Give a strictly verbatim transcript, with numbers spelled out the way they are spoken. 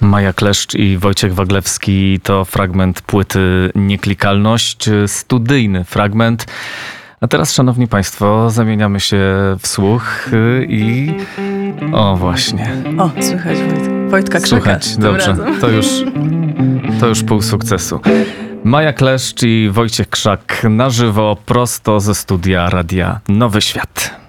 Maja Kleszcz i Wojciech Waglewski to fragment płyty Nieklikalność, studyjny fragment. A teraz, szanowni państwo, zamieniamy się w słuch i... O, właśnie. O, słychać Wojt- Wojtka Krzaka. Słychać, dobrze. Razem. To już, to już pół sukcesu. Maja Kleszcz i Wojciech Krzak na żywo, prosto ze studia Radia Nowy Świat.